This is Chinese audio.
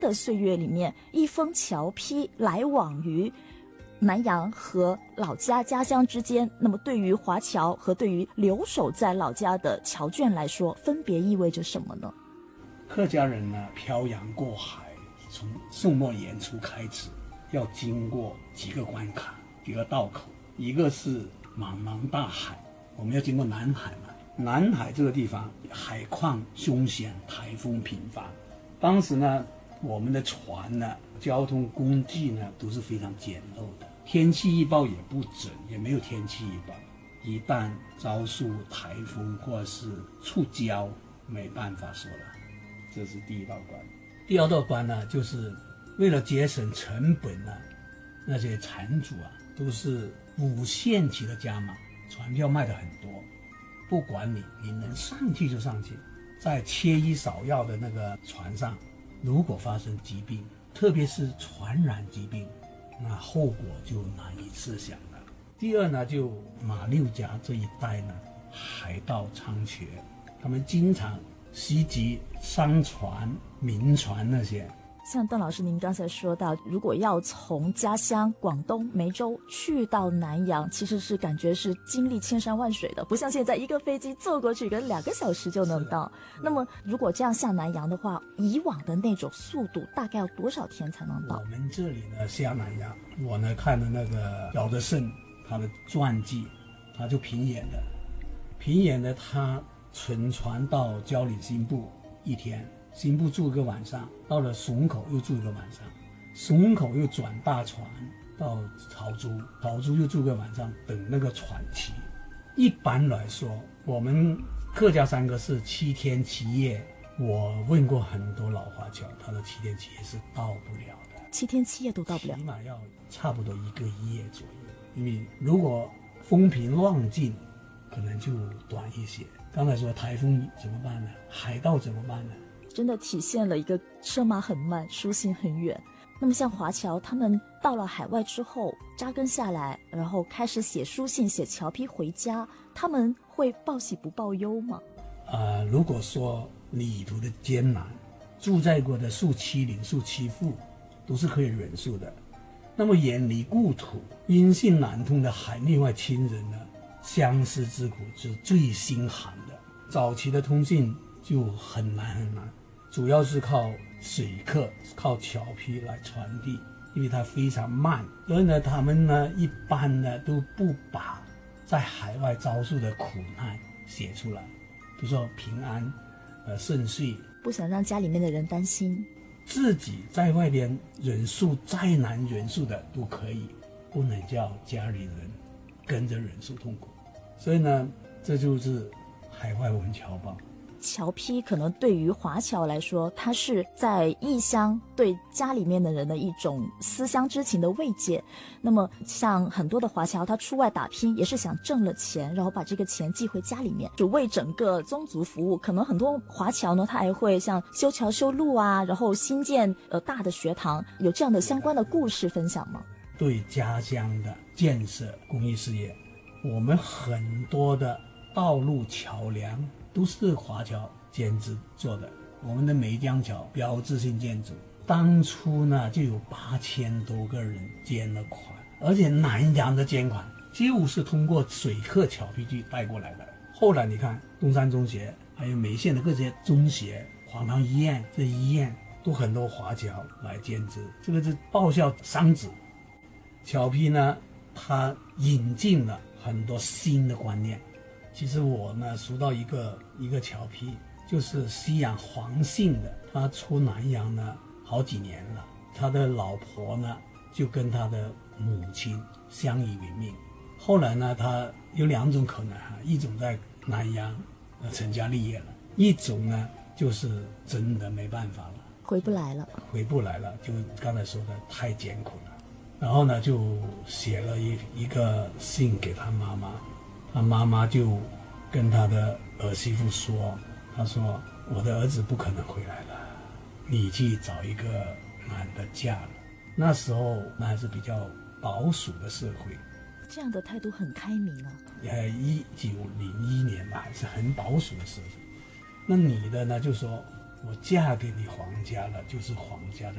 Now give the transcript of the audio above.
的岁月里面，一封侨批来往于南洋和老家家乡之间，那么对于华侨和对于留守在老家的侨眷来说，分别意味着什么呢？ 客家人呢，漂洋过海，从宋末元初开始，要经过几个关卡、几个道口。一个是茫茫大海，我们要经过南海嘛。南海这个地方海况凶险，台风频繁。当时呢，我们的船呢，交通工具呢，都是非常简陋的，天气预报也不准，也没有天气预报。一旦遭受台风或是触礁，没办法说了。这是第一道关。第二道关呢，就是为了节省成本呢，那些船主啊，都是无限期的加码，船票卖的很多，不管你能上去就上去。在缺医少药的那个船上，如果发生疾病，特别是传染疾病，那后果就难以设想了。第二呢，就马六甲这一带呢，海盗猖獗，他们经常袭击商船、民船那些。 像邓老师您刚才说到，如果要从家乡广东梅州去到南洋，其实是感觉是经历千山万水的，不像现在一个飞机坐过去跟2个小时就能到。那么如果这样下南洋的话，以往的那种速度大概要多少天才能到？ 我们这里呢下南洋，我呢看了那个姚德胜他的传记，他就平演的他乘船到蕉岭新部1天，新部住1个晚上，到了笋口又住1个晚上，笋口又转大船到潮州又住1个晚上，等那个船期。一般来说，我们客家3个是7天7夜，我问过很多老华侨，他的7天7夜是到不了的 ，7天7夜都到不了， 起码要差不多1个夜左右。因为如果风平浪静，可能就短一些。刚才说台风怎么办呢？海盗怎么办呢？ 真的体现了一个车马很慢，书信很远。那么像华侨他们到了海外之后扎根下来，然后开始写书信写侨批回家，他们会报喜不报忧吗？ 如果说旅途的艰难，住在过的受欺凌受欺负都是可以忍受的，那么远离故土音信难通的海内外亲人呢，相思之苦是最心寒的。早期的通信就很难，主要是靠水客靠侨批来传递，因为它非常慢，所以呢他们呢一般呢都不把在海外遭受的苦难写出来，都说平安顺遂， 不想让家里面的人担心。 自己在外边忍受再难忍受的都可以，不能叫家里人跟着忍受痛苦。所以呢，这就是海外文侨报。 侨批可能对于华侨来说，它是在异乡对家里面的人的一种思乡之情的慰藉。那么像很多的华侨，他出外打拼也是想挣了钱，然后把这个钱寄回家里面，就为整个宗族服务。可能很多华侨呢，他还会像修桥修路啊，然后新建大的学堂，有这样的相关的故事分享吗？ 对家乡的建设公益事业，我们很多的道路桥梁都是华侨兼职做的。我们的梅江桥标志性建筑，当初呢就有8000多个人捐了款，而且南洋的捐款就是通过水客侨批去带过来的。后来你看东山中学，还有梅县的各些中学、黄塘医院，这医院都很多华侨来兼职，这个是报效商职。侨批呢，它引进了很多新的观念。其实我呢熟到一个侨批，就是西洋黄姓的，他出南洋呢好几年了，他的老婆呢就跟他的母亲相依为命。后来呢，他有2种可能一种在南洋成家立业了，一种呢就是真的没办法了，回不来了，就刚才说的太艰苦了。然后呢就写了一个信给他妈妈，他妈妈就跟他的儿媳妇说，他说我的儿子不可能回来了，你去找一个男的嫁了。那时候那还是比较保守的社会， 这样的态度很开明啊。 1901年吧，还是很保守的社会。那女的呢就说我嫁给你皇家了，就是皇家的